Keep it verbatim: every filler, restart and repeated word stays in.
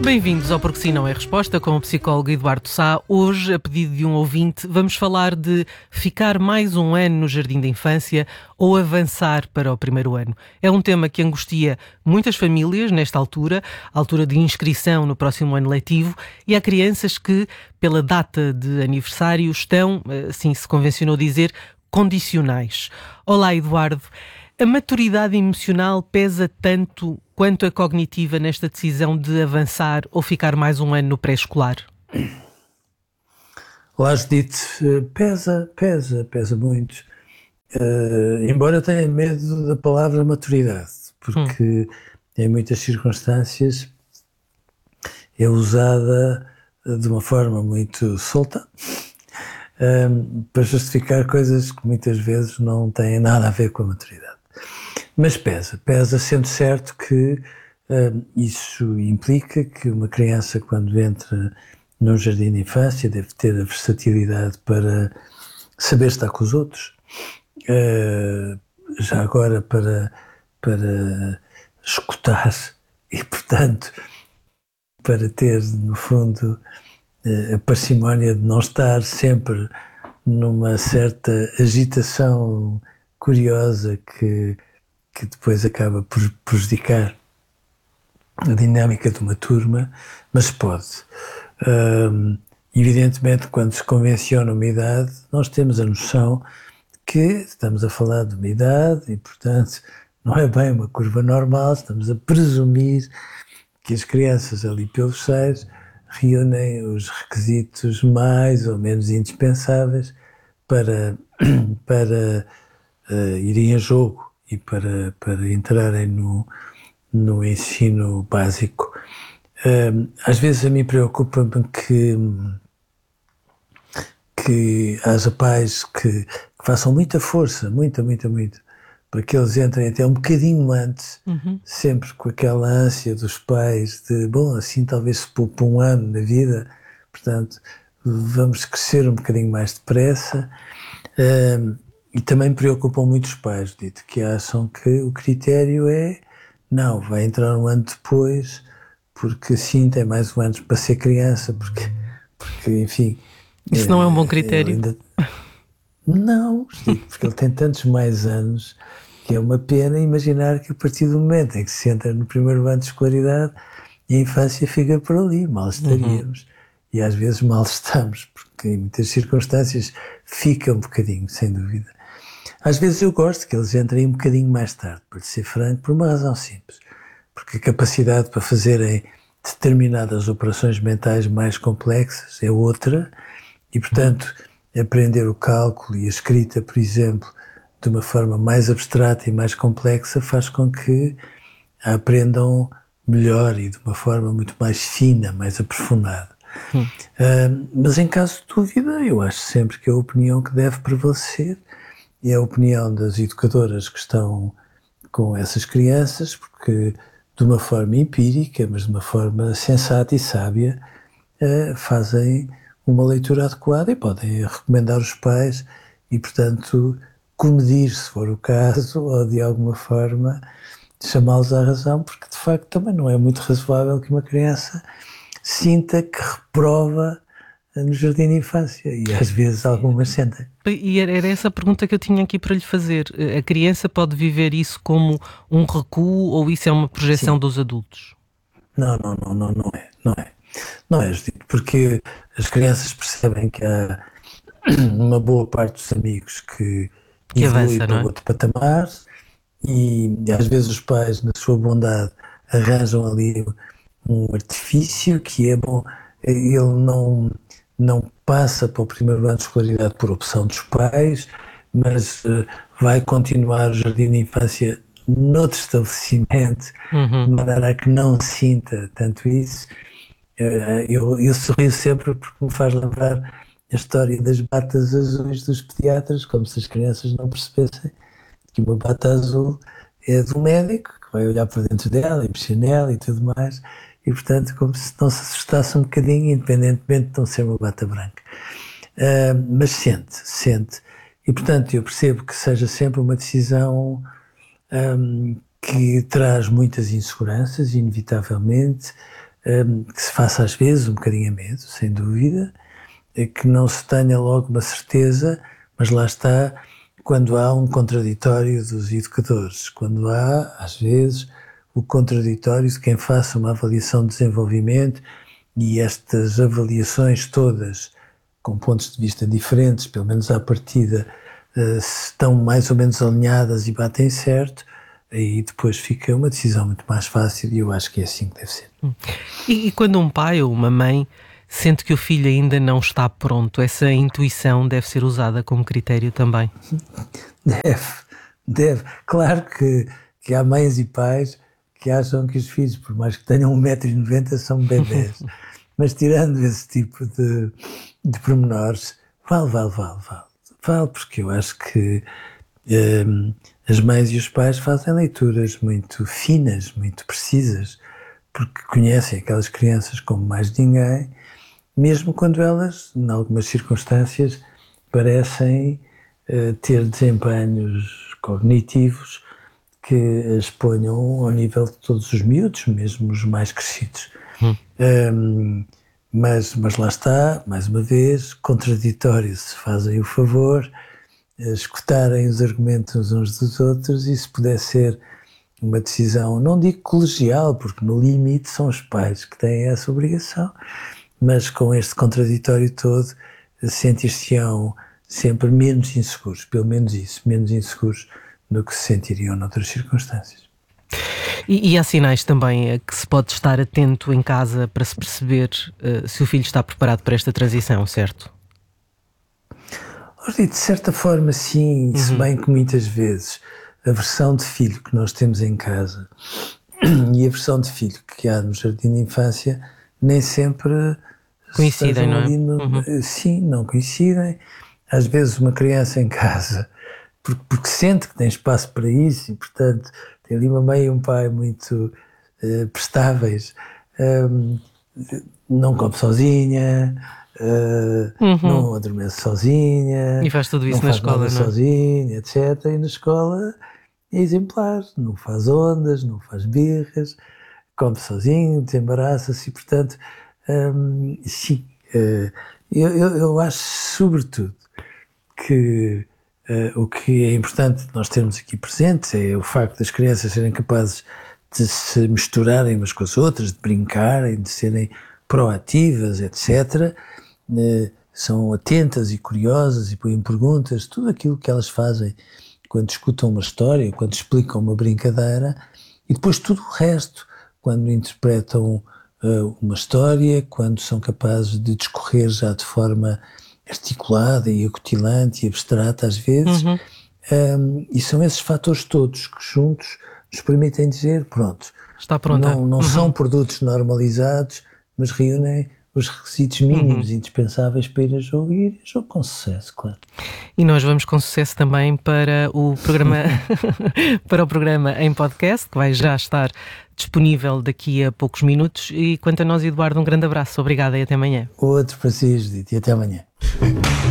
Bem-vindos ao Porque Sim Não é Resposta, com o psicólogo Eduardo Sá. Hoje, a pedido de um ouvinte, vamos falar de ficar mais um ano no jardim da infância ou avançar para o primeiro ano. É um tema que angustia muitas famílias nesta altura, altura de inscrição no próximo ano letivo, e há crianças que, pela data de aniversário, estão, assim se convencionou dizer, condicionais. Olá, Eduardo. A maturidade emocional pesa tanto quanto a cognitiva nesta decisão de avançar ou ficar mais um ano no pré-escolar? Olá, Judite. Pesa, pesa, pesa muito. Uh, embora eu tenha medo da palavra maturidade, porque hum. em muitas circunstâncias é usada de uma forma muito solta um, para justificar coisas que muitas vezes não têm nada a ver com a maturidade. Mas pesa, pesa sendo certo que uh, isso implica que uma criança, quando entra num jardim de infância, deve ter a versatilidade para saber estar com os outros, uh, já agora para, para escutar e, portanto, para ter, no fundo, uh, a parcimónia de não estar sempre numa certa agitação curiosa que que depois acaba por prejudicar a dinâmica de uma turma, mas pode. Um, evidentemente, quando se convenciona uma idade, nós temos a noção que estamos a falar de uma idade e, portanto, não é bem uma curva normal, estamos a presumir que as crianças ali pelos seis reúnem os requisitos mais ou menos indispensáveis para, para uh, irem a jogo e para, para entrarem no, no ensino básico. Um, às vezes a mim preocupa-me que, que haja pais que, que façam muita força, muita, muita, muita, para que eles entrem até um bocadinho antes, uhum. sempre com aquela ânsia dos pais de, bom, assim talvez se poupe um ano na vida, portanto, vamos crescer um bocadinho mais depressa. Um, E também me preocupam muitos pais, dito, que acham que o critério é, não, vai entrar um ano depois, porque assim tem mais um ano para ser criança, porque, porque enfim... Isso é, não é um bom critério? Ainda... Não, dito, porque ele tem tantos mais anos que é uma pena imaginar que a partir do momento em que se entra no primeiro ano de escolaridade, a infância fica por ali, mal estaríamos. Uhum. E às vezes mal estamos, porque em muitas circunstâncias fica um bocadinho, sem dúvida. Às vezes eu gosto que eles entrem um bocadinho mais tarde, para ser franco, por uma razão simples. Porque a capacidade para fazerem determinadas operações mentais mais complexas é outra e, portanto, aprender o cálculo e a escrita, por exemplo, de uma forma mais abstrata e mais complexa faz com que a aprendam melhor e de uma forma muito mais fina, mais aprofundada. Hum. Uh, mas em caso de dúvida, eu acho sempre que a opinião que deve prevalecer é a opinião das educadoras que estão com essas crianças, porque de uma forma empírica, mas de uma forma sensata e sábia, uh, fazem uma leitura adequada e podem recomendar os pais e, portanto, comedir, se for o caso, ou de alguma forma chamá-los à razão, porque de facto também não é muito razoável que uma criança sinta que reprova no jardim de infância, e às vezes algumas sentem. E era essa a pergunta que eu tinha aqui para lhe fazer. A criança pode viver isso como um recuo ou isso é uma projeção Sim. dos adultos? Não, não, não, não, não é. Não é, não é, porque as crianças percebem que há uma boa parte dos amigos que, que evolui avança, para não é? outro patamar e às vezes os pais, na sua bondade, arranjam ali um artifício que é bom, ele não... não passa para o primeiro ano de escolaridade por opção dos pais, mas uh, vai continuar o jardim de infância noutro estabelecimento, uhum. de maneira a que não sinta tanto isso. Uh, eu, eu sorrio sempre porque me faz lembrar a história das batas azuis dos pediatras, como se as crianças não percebessem que uma bata azul é do médico, que vai olhar para dentro dela e mexer nela e tudo mais. E, portanto, como se não se assustasse um bocadinho, independentemente de não ser uma bata branca. Uh, mas sente, sente. E, portanto, eu percebo que seja sempre uma decisão um, que traz muitas inseguranças, inevitavelmente, um, que se faça às vezes um bocadinho a medo, sem dúvida, que não se tenha logo uma certeza, mas lá está, quando há um contraditório dos educadores, quando há, às vezes, o contraditório de quem faça uma avaliação de desenvolvimento e estas avaliações todas, com pontos de vista diferentes, pelo menos à partida, estão mais ou menos alinhadas e batem certo, aí depois fica uma decisão muito mais fácil e eu acho que é assim que deve ser. E, e quando um pai ou uma mãe sente que o filho ainda não está pronto, essa intuição deve ser usada como critério também? Deve, deve. Claro que, que há mães e pais que acham que os filhos, por mais que tenham um metro e noventa, são bebés. Mas tirando esse tipo de, de pormenores, vale, vale, vale, vale. Vale, porque eu acho que um, as mães e os pais fazem leituras muito finas, muito precisas, porque conhecem aquelas crianças como mais ninguém, mesmo quando elas, em algumas circunstâncias, parecem uh, ter desempenhos cognitivos que as ponham ao nível de todos os miúdos, mesmo os mais crescidos. Hum. Um, mas, mas lá está, mais uma vez, contraditório, se fazem o favor, escutarem os argumentos uns dos outros e se puder ser uma decisão, não digo colegial, porque no limite são os pais que têm essa obrigação, mas com este contraditório todo, sentir-se-ão sempre menos inseguros, pelo menos isso, menos inseguros do que se sentiriam noutras circunstâncias. E, e há sinais também a que se pode estar atento em casa para se perceber uh, se o filho está preparado para esta transição, certo? De certa forma, sim, uhum. Se bem que muitas vezes a versão de filho que nós temos em casa e a versão de filho que há no jardim de infância nem sempre coincidem, não é? No, uhum. Sim, não coincidem. Às vezes uma criança em casa, porque, porque sente que tem espaço para isso e, portanto, tem ali uma mãe e um pai muito uh, prestáveis, um, não come sozinha, uh, uhum. não adormece sozinha, e faz tudo isso não na faz escola, nada não é? sozinha, etcétera. E na escola é exemplar, não faz ondas, não faz birras, come sozinho, desembaraça-se e, portanto, um, sim, uh, eu, eu, eu acho sobretudo que uh, o que é importante nós termos aqui presente é o facto das crianças serem capazes de se misturarem umas com as outras, de brincarem, de serem proativas, etcétera. Uh, são atentas e curiosas e põem perguntas, tudo aquilo que elas fazem quando escutam uma história, quando explicam uma brincadeira, e depois tudo o resto, quando interpretam uh, uma história, quando são capazes de discorrer já de forma articulada e acutilante e abstrata às vezes, uhum. um, e são esses fatores todos que juntos nos permitem dizer, pronto, está pronta. Não, não uhum. são produtos normalizados, mas reúnem os requisitos mínimos uhum. indispensáveis para ir a jogo e ir a jogo com sucesso, claro. E nós vamos com sucesso também para o programa para o programa em podcast, que vai já estar disponível daqui a poucos minutos. E quanto a nós, Eduardo, um grande abraço. Obrigada e até amanhã. Outro para si, Judite, e até amanhã.